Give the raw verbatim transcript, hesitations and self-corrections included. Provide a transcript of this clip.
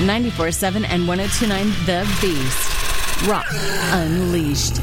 ninety-four point seven and one oh two point nine The Beast. Rock Unleashed.